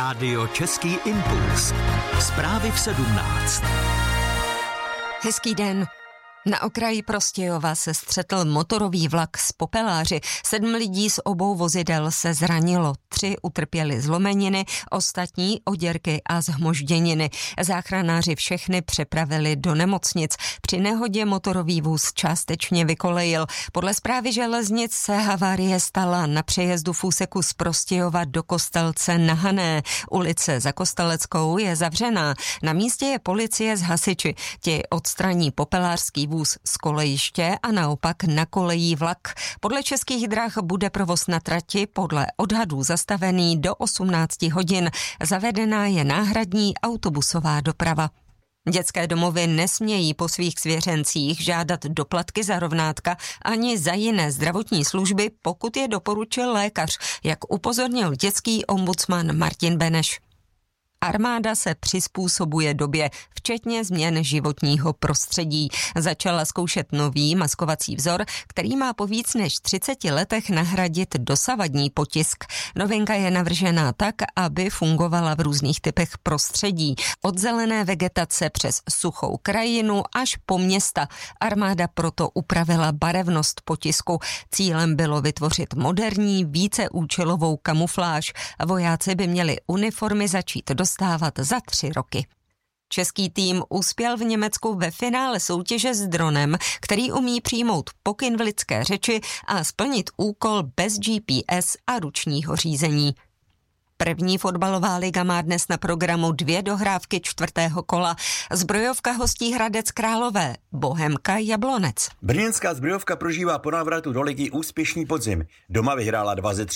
Rádio Český impuls. Zprávy v 17. Hezký den. Na okraji Prostějova se střetl motorový vlak s popeláři. 7 lidí z obou vozidel se zranilo. 3 utrpěli zlomeniny, ostatní oděrky a zhmožděniny. Záchranáři všechny přepravili do nemocnic. Při nehodě motorový vůz částečně vykolejil. Podle zprávy železnic se havárie stala na přejezdu v úseku z Prostějova do Kostelce na Hané. Ulice za Kosteleckou je zavřená. Na místě je policie s hasiči. Ti odstraní popelářský vůz z kolejiště a naopak na kolejí vlak. Podle Českých drah bude provoz na trati podle odhadů zastavený do 18 hodin. Zavedená je náhradní autobusová doprava. Dětské domovy nesmějí po svých svěřencích žádat doplatky za rovnátka ani za jiné zdravotní služby, pokud je doporučil lékař, jak upozornil dětský ombudsman Martin Beneš. Armáda se přizpůsobuje době, včetně změn životního prostředí. Začala zkoušet nový maskovací vzor, který má po víc než 30 letech nahradit dosavadní potisk. Novinka je navržená tak, aby fungovala v různých typech prostředí. Od zelené vegetace přes suchou krajinu až po města. Armáda proto upravila barevnost potisku. Cílem bylo vytvořit moderní, víceúčelovou kamufláž. Vojáci by měli uniformy začít dostávat za 3 roky. Český tým uspěl v Německu ve finále soutěže s dronem, který umí přijmout pokyn v lidské řeči a splnit úkol bez GPS a ručního řízení. První fotbalová liga má dnes na programu 2 dohrávky 4. kola. Zbrojovka hostí Hradec Králové, Bohemka Jablonec. Brněnská Zbrojovka prožívá po návratu do ligy úspěšný podzim. Doma vyhrála 2-3